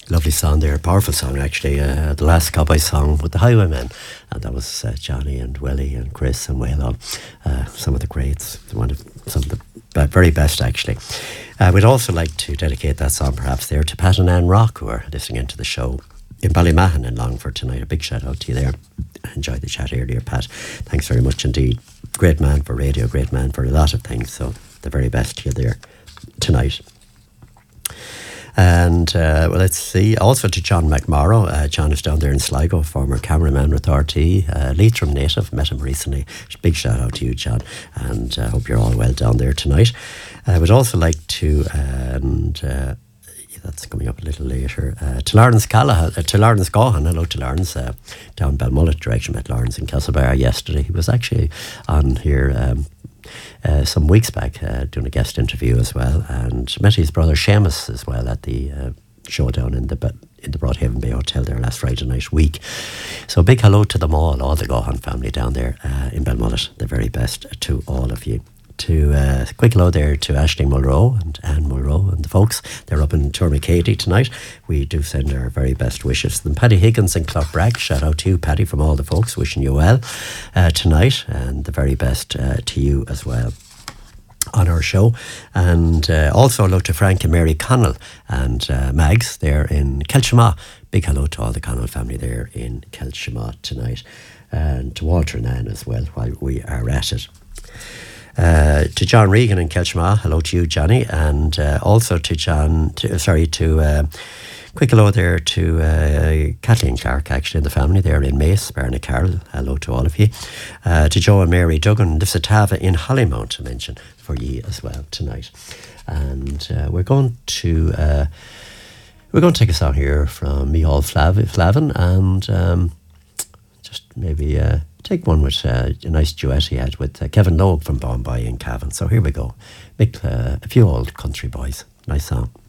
Lovely song there, powerful song actually. The last Cowboy song with the Highwaymen, and that was Johnny and Willie and Chris and Waylon, some of the greats, some of the very best actually. We'd also like to dedicate that song perhaps there to Pat and Ann Rock, who are listening into the show in Ballymahan in Longford tonight. A big shout out to you there. I enjoyed the chat earlier, Pat. Thanks very much indeed. Great man for radio, great man for a lot of things, so the very best to you there tonight. And well, let's see. Also to John McMorrow. John is down there in Sligo, former cameraman with RT. Leitrim native, met him recently. Big shout out to you, John. And I hope you're all well down there tonight. I would also like to, that's coming up a little later, to Lawrence Callahan, to Lawrence Gahan. Hello to Lawrence, down Belmullet direction. Met Lawrence in Castlebar yesterday. He was actually on here some weeks back doing a guest interview as well, and met his brother Seamus as well at the showdown in the Broadhaven Bay Hotel there last Friday night week. So big hello to them all the Gahan family down there in Belmullet. The very best to all of you. To quick hello there to Ashley Mulroe and Anne Mulroe and the folks. They're up in Tourmakeady tonight. We do send our very best wishes to them. Paddy Higgins in Clough-Bragg, shout out to you, Paddy, from all the folks, wishing you well tonight, and the very best to you as well on our show. And also hello to Frank and Mary Connell and Mags there in Kelshima. Big hello to all the Connell family there in Kelshima tonight, and to Walter and Anne as well while we are at it. To John Regan in Kelshima, hello to you, Johnny, and also to quick hello there to Kathleen Clark, actually, in the family there in Mace, Barna Carroll. Hello to all of you. To Joe and Mary Duggan, Lissatava in Hollymount to mention for ye as well tonight. And we're going to take a song here from Micheál Flavin, and just maybe take one with a nice duet he had with Kevin Loeb from Bombay in Cavan. So here we go. A few old country boys. Nice song.